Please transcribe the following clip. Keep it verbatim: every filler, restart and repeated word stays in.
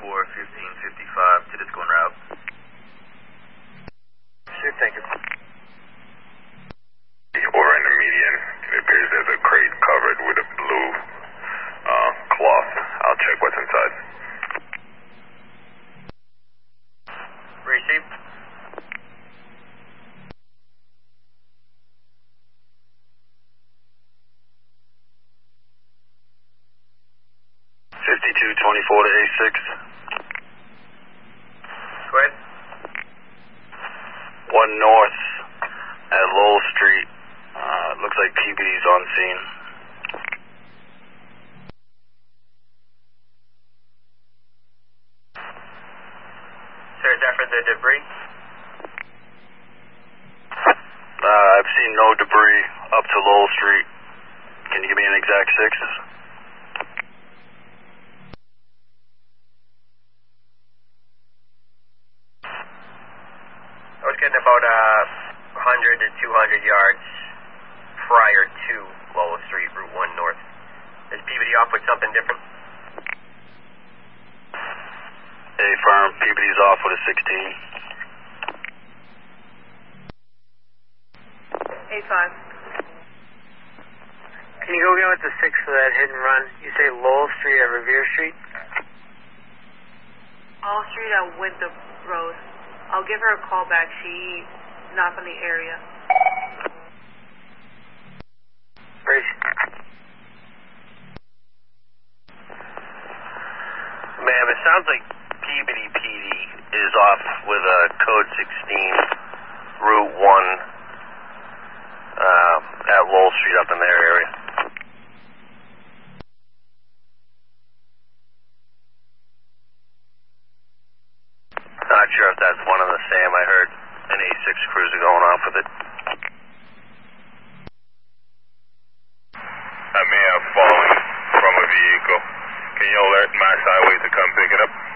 four, fifteen fifty-five to this going route. Sure, thank you. Or in the median, it appears there's a crate covered with a blue uh, cloth. I'll check what's inside. Receive. fifty-two twenty-four to A six. Go ahead. One north at Lowell Street. Uh, looks like P B D's on scene. Sir, is that for the debris? Uh, I've seen no debris up to Lowell Street. Can you give me an exact six? I was getting about uh, one hundred to two hundred yards prior to Lowell Street, Route one North. Is P B D off with something different? A firm, P B D's off with a sixteen. A five. Can you go again with the six for that hit and run? You say Lowell Street at Revere Street? All Street at Winthrop Road. I'll give her a call back. She's not from the area. Great. Ma'am, it sounds like Peabody P D is off with a code sixteen, Route one, uh, at Lowell Street up in their area. Not sure if that's one and the same. I heard an A six cruiser going off with it. I may have fallen from a vehicle. Can you alert Mass Highway to come pick it up?